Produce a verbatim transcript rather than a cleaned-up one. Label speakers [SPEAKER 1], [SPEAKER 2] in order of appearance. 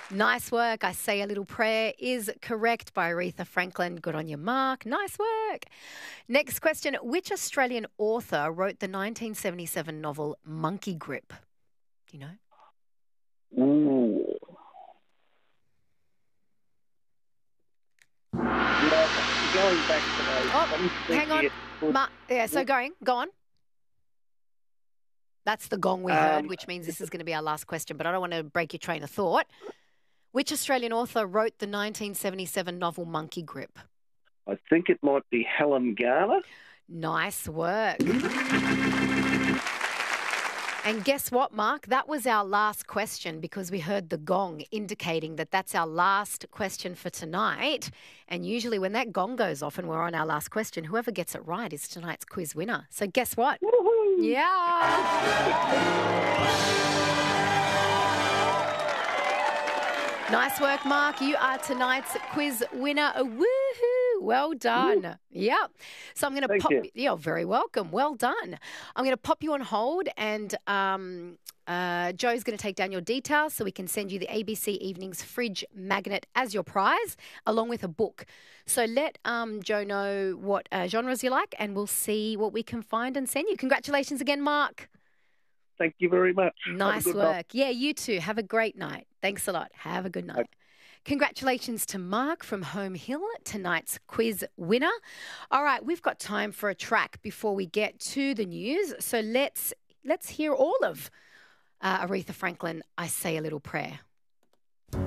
[SPEAKER 1] Nice work. I Say a Little Prayer is correct by Aretha Franklin. Good on you, Mark. Nice work. Next question. Which Australian author wrote the nineteen seventy-seven novel Monkey Grip? Do you know?
[SPEAKER 2] Ooh. Yeah, going back to those.
[SPEAKER 1] Oh,
[SPEAKER 2] I'm
[SPEAKER 1] hang on.
[SPEAKER 2] thinking-
[SPEAKER 1] Ma- yeah, so going. Go on. That's the gong we heard,
[SPEAKER 2] Um,
[SPEAKER 1] which means this is going to be our last question, but I don't want to break your train of thought. Which Australian author wrote the nineteen seventy-seven novel Monkey Grip?
[SPEAKER 2] I think it might be Helen Garner.
[SPEAKER 1] Nice work. And guess what, Mark? That was our last question because we heard the gong indicating that that's our last question for tonight. And usually when that gong goes off and we're on our last question, whoever gets it right is tonight's quiz winner. So guess what?
[SPEAKER 2] Woohoo!
[SPEAKER 1] Yeah. Nice work, Mark. You are tonight's quiz winner. A woohoo. Well done. Woo. Yep. So I'm going to
[SPEAKER 2] Thank
[SPEAKER 1] pop...
[SPEAKER 2] you.
[SPEAKER 1] You're very welcome. Well done. I'm going to pop you on hold and um, uh, Joe's going to take down your details so we can send you the A B C Evenings fridge magnet as your prize, along with a book. So let um, Joe know what uh, genres you like and we'll see what we can find and send you. Congratulations again, Mark.
[SPEAKER 2] Thank you very much.
[SPEAKER 1] Nice work.
[SPEAKER 2] Night.
[SPEAKER 1] Yeah, you too. Have a great night. Thanks a lot. Have a good night. Okay. Congratulations to Mark from Home Hill, tonight's quiz winner. All right, we've got time for a track before we get to the news. So let's let's hear all of uh, Aretha Franklin, I Say a Little Prayer.